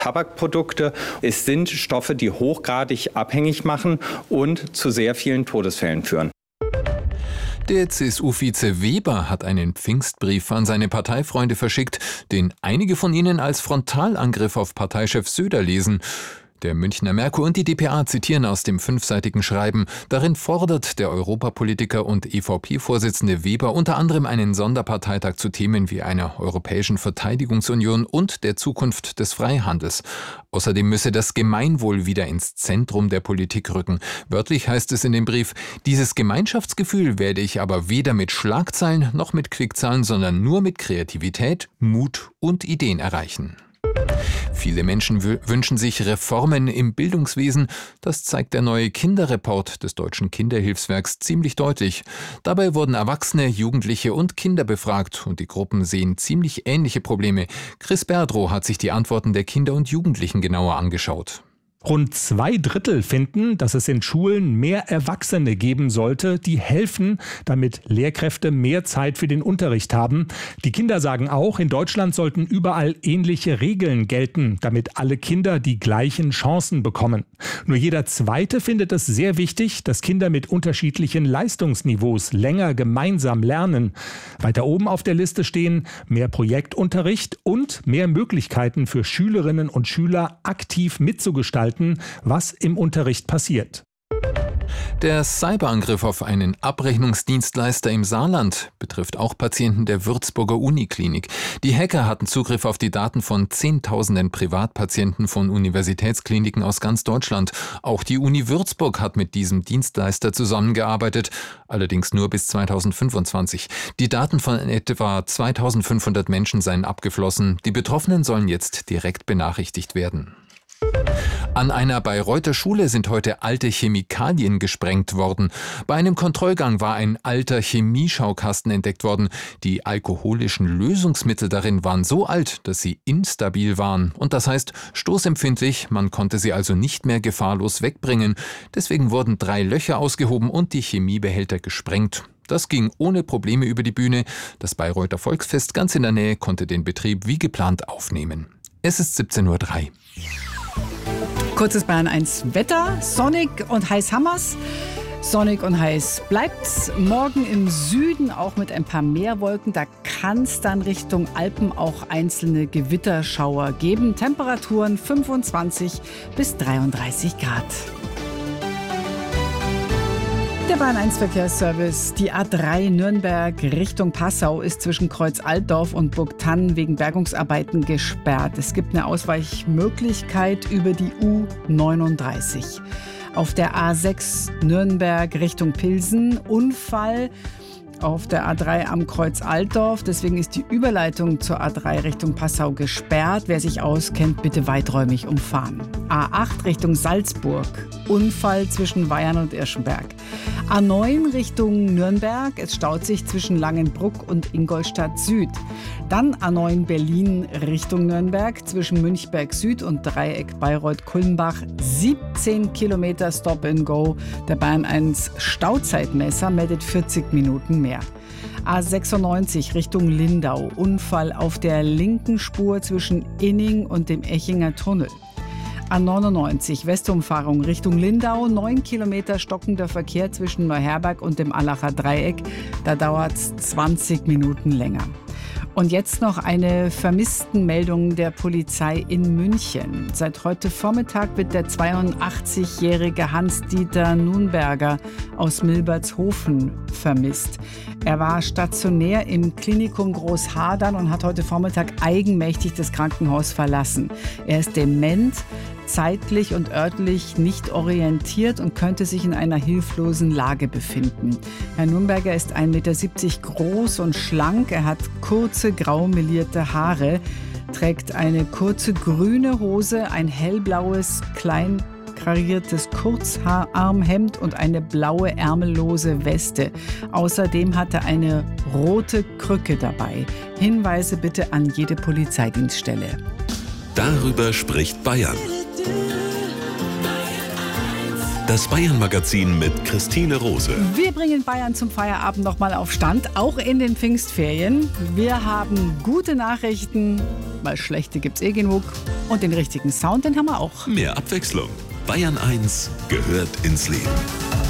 Tabakprodukte. Es sind Stoffe, die hochgradig abhängig machen und zu sehr vielen Todesfällen führen. Der CSU-Vize Weber hat einen Pfingstbrief an seine Parteifreunde verschickt, den einige von ihnen als Frontalangriff auf Parteichef Söder lesen. Der Münchner Merkur und die dpa zitieren aus dem 5-seitigen Schreiben. Darin fordert der Europapolitiker und EVP-Vorsitzende Weber unter anderem einen Sonderparteitag zu Themen wie einer europäischen Verteidigungsunion und der Zukunft des Freihandels. Außerdem müsse das Gemeinwohl wieder ins Zentrum der Politik rücken. Wörtlich heißt es in dem Brief: Dieses Gemeinschaftsgefühl werde ich aber weder mit Schlagzeilen noch mit Klickzahlen, sondern nur mit Kreativität, Mut und Ideen erreichen. Viele Menschen wünschen sich Reformen im Bildungswesen. Das zeigt der neue Kinderreport des Deutschen Kinderhilfswerks ziemlich deutlich. Dabei wurden Erwachsene, Jugendliche und Kinder befragt und die Gruppen sehen ziemlich ähnliche Probleme. Chris Berdrow hat sich die Antworten der Kinder und Jugendlichen genauer angeschaut. Rund 2/3 finden, dass es in Schulen mehr Erwachsene geben sollte, die helfen, damit Lehrkräfte mehr Zeit für den Unterricht haben. Die Kinder sagen auch, in Deutschland sollten überall ähnliche Regeln gelten, damit alle Kinder die gleichen Chancen bekommen. Nur jeder Zweite findet es sehr wichtig, dass Kinder mit unterschiedlichen Leistungsniveaus länger gemeinsam lernen. Weiter oben auf der Liste stehen mehr Projektunterricht und mehr Möglichkeiten für Schülerinnen und Schüler, aktiv mitzugestalten, was im Unterricht passiert. Der Cyberangriff auf einen Abrechnungsdienstleister im Saarland betrifft auch Patienten der Würzburger Uniklinik. Die Hacker hatten Zugriff auf die Daten von Zehntausenden Privatpatienten von Universitätskliniken aus ganz Deutschland. Auch die Uni Würzburg hat mit diesem Dienstleister zusammengearbeitet, allerdings nur bis 2025. Die Daten von etwa 2500 Menschen seien abgeflossen. Die Betroffenen sollen jetzt direkt benachrichtigt werden. An einer Bayreuther Schule sind heute alte Chemikalien gesprengt worden. Bei einem Kontrollgang war ein alter Chemieschaukasten entdeckt worden. Die alkoholischen Lösungsmittel darin waren so alt, dass sie instabil waren. Und das heißt stoßempfindlich, man konnte sie also nicht mehr gefahrlos wegbringen. Deswegen wurden 3 Löcher ausgehoben und die Chemiebehälter gesprengt. Das ging ohne Probleme über die Bühne. Das Bayreuther Volksfest ganz in der Nähe konnte den Betrieb wie geplant aufnehmen. Es ist 17:03 Uhr. Kurzes Bayern 1 Wetter, sonnig und heiß hammers. Sonnig und heiß bleibt's. Morgen im Süden auch mit ein paar Meerwolken. Da kann es dann Richtung Alpen auch einzelne Gewitterschauer geben. Temperaturen 25 bis 33 Grad. Der Bayern 1 Verkehrsservice. Die A3 Nürnberg Richtung Passau ist zwischen Kreuz Altdorf und Burgthann wegen Bergungsarbeiten gesperrt. Es gibt eine Ausweichmöglichkeit über die U39. Auf der A6 Nürnberg Richtung Pilsen Unfall auf der A3 am Kreuz Altdorf. Deswegen ist die Überleitung zur A3 Richtung Passau gesperrt. Wer sich auskennt, bitte weiträumig umfahren. A8 Richtung Salzburg. Unfall zwischen Weyern und Irschenberg. A9 Richtung Nürnberg. Es staut sich zwischen Langenbruck und Ingolstadt Süd. Dann A9 Berlin Richtung Nürnberg zwischen Münchberg Süd und Dreieck Bayreuth-Kulmbach. 17 Kilometer Stop and Go. Der Bayern 1 Stauzeitmesser meldet 40 Minuten mehr. A96 Richtung Lindau. Unfall auf der linken Spur zwischen Inning und dem Echinger Tunnel. A99 Westumfahrung Richtung Lindau. 9 Kilometer stockender Verkehr zwischen Neuherberg und dem Allacher Dreieck. Da dauert es 20 Minuten länger. Und jetzt noch eine Vermisstenmeldung der Polizei in München. Seit heute Vormittag wird der 82-jährige Hans-Dieter Nunberger aus Milbertshofen vermisst. Er war stationär im Klinikum Großhadern und hat heute Vormittag eigenmächtig das Krankenhaus verlassen. Er ist dement, zeitlich und örtlich nicht orientiert und könnte sich in einer hilflosen Lage befinden. Herr Nürnberger ist 1,70 Meter groß und schlank. Er hat kurze, grau melierte Haare, trägt eine kurze grüne Hose, ein hellblaues, klein kariertes Kurzarmhemd und eine blaue ärmellose Weste. Außerdem hat er eine rote Krücke dabei. Hinweise bitte an jede Polizeidienststelle. Darüber spricht Bayern. Das Bayern-Magazin mit Christine Rose. Wir bringen Bayern zum Feierabend nochmal auf Stand, auch in den Pfingstferien. Wir haben gute Nachrichten, weil schlechte gibt's eh genug. Und den richtigen Sound, den haben wir auch. Mehr Abwechslung. Bayern 1 gehört ins Leben.